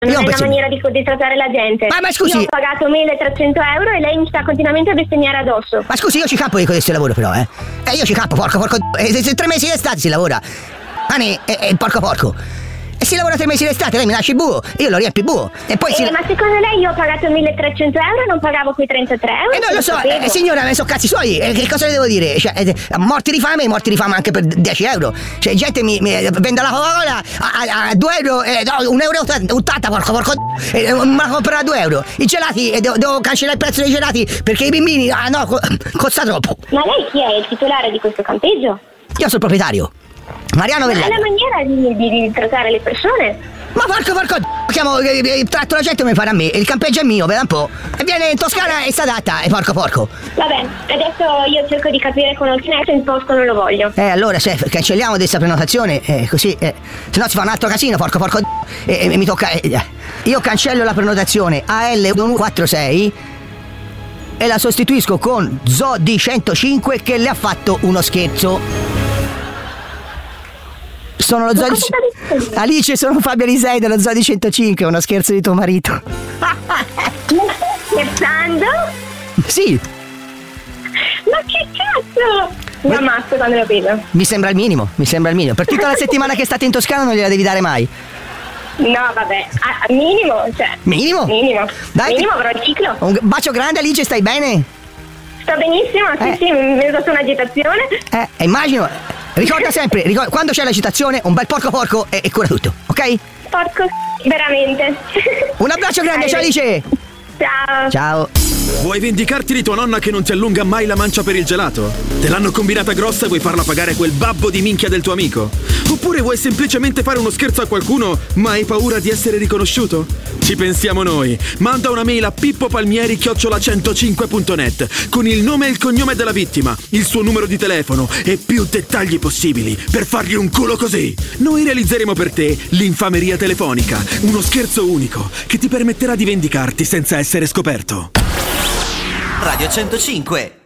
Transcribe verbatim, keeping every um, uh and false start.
Non Io è una penso- maniera di, di trattare la gente. Ma- ma scusi- Io ho pagato milletrecento euro e lei mi sta continuamente a bestemmiare addosso. Ma scusi, io ci campo di questo lavoro però, eh. Eh, io ci campo, porco, porco. Eh, se, se tre mesi d'estate si lavora. Ani, e eh, eh, porco porco. E si lavora tre mesi d'estate, lei mi lascia il buco, io lo riempio il buco. E poi si. Eh, ma secondo lei io ho pagato milletrecento euro e non pagavo quei trentatré euro? Eh non lo so, eh, signora, me sono cazzi suoi, eh, che cosa le devo dire? Cioè, eh, morti di fame, morti di fame anche per dieci euro. Cioè, gente mi, mi vende la Coca-Cola a, a, a due euro, eh, no, un euro e ottanta, porco, porco, eh, ma la compro a due euro. I gelati, eh, devo, devo cancellare il prezzo dei gelati perché i bambini, ah no, co- costa troppo. Ma lei chi è? Il titolare di questo campeggio? Io sono il proprietario, Mariano Ma è Vellani. la maniera di, di, di trattare le persone. Ma porco porco chiamo, eh, eh, tratto la gente come fare a me, il campeggio è mio, veda un po'. E viene in Toscana e sta adatta, e porco porco. Vabbè, adesso io cerco di capire con Oltrenet se il posto non lo voglio. Eh allora chef, cancelliamo questa prenotazione, eh, così, eh, se no si fa un altro casino, porco porco e, e mi tocca. Eh, io cancello la prenotazione A L uno quattro sei e la sostituisco con Zodi centocinque che le ha fatto uno scherzo. Sono lo Zodi. Alice, sono Fabio Lisei dello Zodi centocinque, uno scherzo di tuo marito. Ma stai scherzando? Sì, Ma che cazzo? Mi ammazzo quando lo vedo. mi sembra il minimo, mi sembra il minimo. Per tutta la settimana che state in Toscana non gliela devi dare mai. No, vabbè, ah, minimo, cioè. Minimo? Minimo. Dai, minimo avrò il ciclo. Un bacio grande Alice, stai bene? Sto benissimo, sì, Eh. sì, mi è dato un'agitazione. Eh, eh, immagino. Ricorda sempre, ricorda, quando c'è l'agitazione, un bel porco porco e, e cura tutto, ok? Porco, veramente. Un abbraccio grande, ciao Alice! Ciao. Ciao. Vuoi vendicarti di tua nonna che non ti allunga mai la mancia per il gelato? Te l'hanno combinata grossa e vuoi farla pagare quel babbo di minchia del tuo amico? Oppure vuoi semplicemente fare uno scherzo a qualcuno ma hai paura di essere riconosciuto? Ci pensiamo noi. Manda una mail a pippopalmieri chiocciola centocinque punto net con il nome e il cognome della vittima, il suo numero di telefono e più dettagli possibili per fargli un culo così. Noi realizzeremo per te l'infameria telefonica, uno scherzo unico che ti permetterà di vendicarti senza essere scoperto. Radio centocinque.